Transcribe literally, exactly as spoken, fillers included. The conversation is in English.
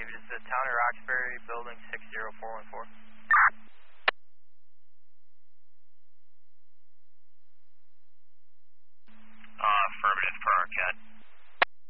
David, is the town of Roxbury building six zero four one four?